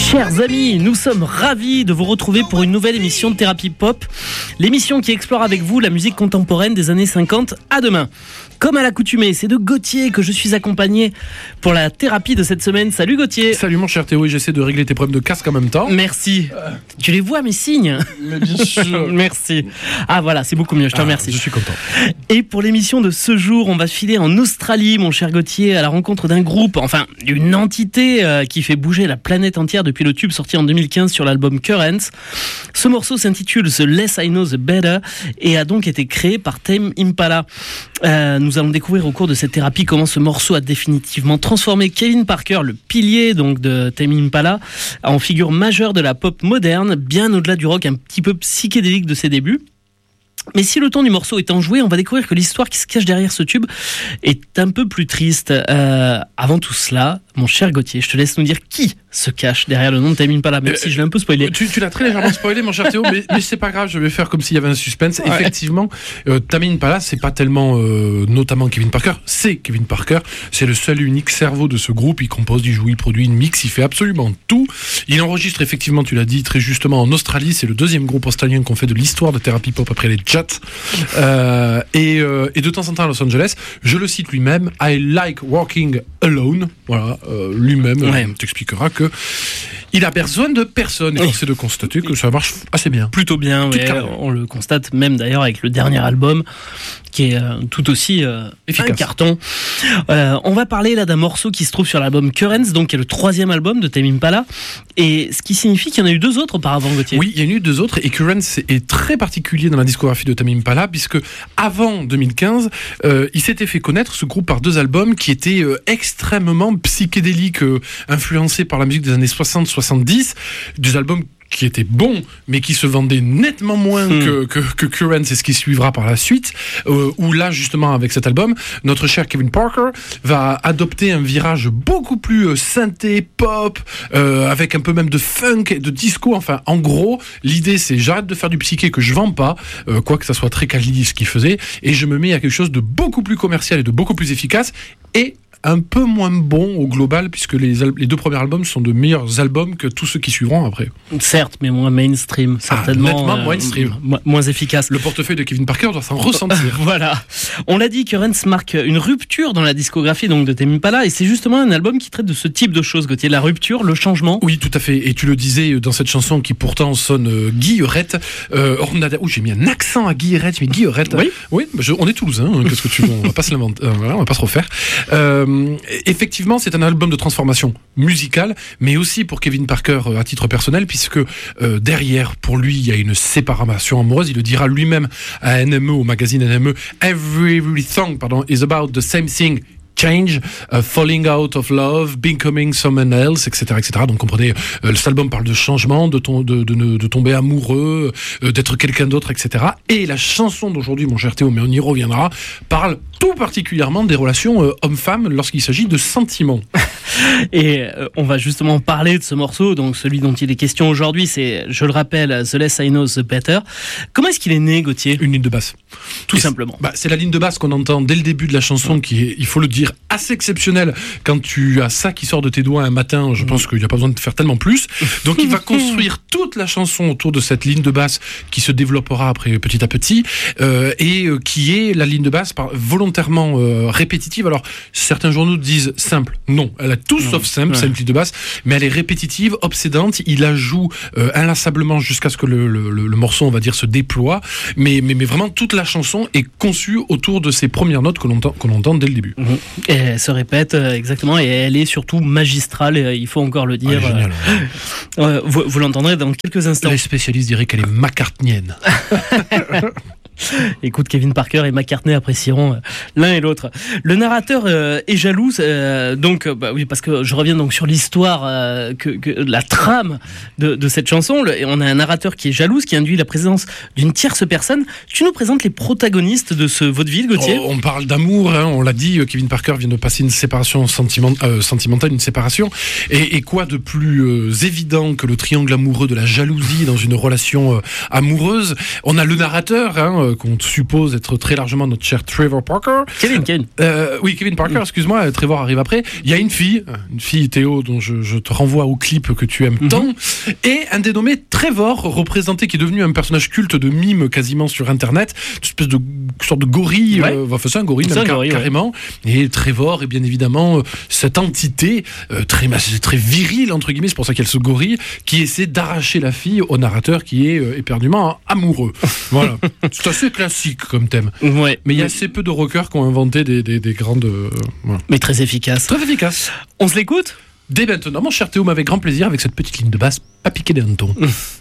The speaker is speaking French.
Chers amis, nous sommes ravis de vous retrouver pour une nouvelle émission de Thérapie Pop, l'émission qui explore avec vous la musique contemporaine des années 50 à demain. Comme à l'accoutumée, c'est de Gauthier que je suis accompagné pour la thérapie de cette semaine. Salut Gauthier. Salut mon cher Théo, et j'essaie de régler tes problèmes de casque en même temps. Merci. Tu les vois mes signes? Mais bien sûr. Merci. Ah voilà, c'est beaucoup mieux, je te remercie. Je suis content. Et pour l'émission de ce jour, on va filer en Australie, mon cher Gauthier, à la rencontre d'un groupe, enfin une entité qui fait bouger la planète entière depuis le tube sorti en 2015 sur l'album Currents. Ce morceau s'intitule The Less I Know The Better et a donc été créé par Tame Impala. Nous allons découvrir au cours de cette thérapie comment ce morceau a définitivement transformé Kevin Parker, le pilier donc de Tame Impala, en figure majeure de la pop moderne, bien au-delà du rock un petit peu psychédélique de ses débuts. Mais si le ton du morceau est enjoué, on va découvrir que l'histoire qui se cache derrière ce tube est un peu plus triste. Avant tout cela, mon cher Gauthier, je te laisse nous dire qui se cache derrière le nom de Tame Impala, même si je l'ai un peu spoilé. Tu l'as très légèrement spoilé, mon cher Théo, mais c'est pas grave, je vais faire comme s'il y avait un suspense. Ouais. Effectivement, Tame Impala, c'est pas tellement notamment Kevin Parker, c'est Kevin Parker, c'est le seul et unique cerveau de ce groupe. Il compose, il joue, il produit, il mixe, il fait absolument tout. Il enregistre effectivement, tu l'as dit très justement, en Australie. C'est le deuxième groupe australien qu'on fait de l'histoire de Thérapie Pop après les Jets. Et de temps en temps à Los Angeles, je le cite lui-même, I like working alone. Voilà, lui-même t'expliquera que il a besoin de personne. Et c'est de constater que ça marche assez bien. Plutôt bien, ouais. On le constate même d'ailleurs avec le dernier album qui est tout aussi efficace. Un carton. On va parler là d'un morceau qui se trouve sur l'album Currents, donc qui est le troisième album de Tame Impala, et ce qui signifie qu'il y en a eu deux autres auparavant, Gauthier. Oui, il y en a eu deux autres, et Currents est très particulier dans la discographie de Tame Impala, puisque avant 2015, il s'était fait connaître ce groupe par deux albums qui étaient extrêmement psychédéliques, influencés par la musique des années 60-70, des albums qui était bon, mais qui se vendait nettement moins que Currents, et ce qui suivra par la suite, où là, justement, avec cet album, notre cher Kevin Parker va adopter un virage beaucoup plus synthé, pop, avec un peu même de funk, de disco. Enfin, en gros, l'idée, c'est j'arrête de faire du psyché que je vends pas, quoi que ça soit très quali ce qu'il faisait, et je me mets à quelque chose de beaucoup plus commercial et de beaucoup plus efficace, et un peu moins bon au global, puisque les deux premiers albums sont de meilleurs albums que tous ceux qui suivront après. Certes, mais moins mainstream, certainement. Nettement mainstream. Moins efficace. Le portefeuille de Kevin Parker doit s'en ressentir. Voilà. On l'a dit, Currents marque une rupture dans la discographie donc de Tame Impala, et c'est justement un album qui traite de ce type de choses, Gauthier, la rupture, le changement. Oui, tout à fait. Et tu le disais dans cette chanson qui pourtant sonne guillerette. J'ai mis un accent à guillerette, mais guillerette. Oui, on est toulousain, hein, qu'est-ce que tu veux, on va pas se lamenter, voilà, on va pas se refaire. Effectivement, c'est un album de transformation musicale, mais aussi pour Kevin Parker à titre personnel, puisque derrière, pour lui, il y a une séparation amoureuse. Il le dira lui-même à NME, au magazine NME, Every song, is about the same thing. Change, falling out of love, becoming someone else, etc., etc. Donc comprenez, cet album parle de changement, de tomber amoureux, d'être quelqu'un d'autre, etc. Et la chanson d'aujourd'hui, mon cher Théo, mais on y reviendra, parle tout particulièrement des relations hommes-femmes lorsqu'il s'agit de sentiments. Et on va justement parler de ce morceau, donc celui dont il est question aujourd'hui, c'est, je le rappelle, The Less I Know The Better. Comment est-ce qu'il est né, Gauthier ? Une ligne de basse. Tout simplement. C'est la ligne de basse qu'on entend dès le début de la chanson, qui est, il faut le dire, assez exceptionnelle. Quand tu as ça qui sort de tes doigts un matin, je pense qu'il n'y a pas besoin de faire tellement plus. Donc il va construire toute la chanson autour de cette ligne de basse qui se développera après petit à petit, et qui est la ligne de basse volontairement répétitive. Alors certains journaux disent simple. Non, elle a tout sauf simple, c'est une ligne de basse, mais elle est répétitive, obsédante. Il la joue inlassablement jusqu'à ce que le morceau, on va dire, se déploie. Mais vraiment toute la chanson est conçue autour de ces premières notes qu'on entend dès le début. Et elle se répète exactement, et elle est surtout magistrale, il faut encore le dire. Génial. Vous l'entendrez dans quelques instants. Les spécialistes diraient qu'elle est McCartneyenne. Écoute, Kevin Parker et McCartney apprécieront l'un et l'autre. Le narrateur est jaloux, oui, parce que je reviens donc sur l'histoire, que la trame de cette chanson. On a un narrateur qui est jaloux, ce qui induit la présence d'une tierce personne. Tu nous présentes les protagonistes de ce vaudeville, Gauthier ? On parle d'amour, hein, on l'a dit, Kevin Parker vient de passer une séparation sentimentale, une séparation. Et quoi de plus évident que le triangle amoureux de la jalousie dans une relation amoureuse ? On a le narrateur, hein, qu'on suppose être très largement notre cher Trevor Parker. Kevin. Kevin Parker, excuse-moi, Trevor arrive après. Il y a une fille Théo, dont je te renvoie au clip que tu aimes tant, et un dénommé Trevor, représenté, qui est devenu un personnage culte de mime quasiment sur Internet, une espèce de sorte de gorille, c'est un gorille même carrément. Et Trevor est bien évidemment cette entité très virile, entre guillemets, c'est pour ça qu'elle se gorille, qui essaie d'arracher la fille au narrateur qui est éperdument amoureux. Voilà. C'est assez classique comme thème. Ouais. Mais il y a assez peu de rockers qui ont inventé des grandes... voilà. Mais très efficace. Très efficace. On se l'écoute ? Dès maintenant, mon cher Théo, avec grand plaisir, avec cette petite ligne de basse, pas piquer des hannetons.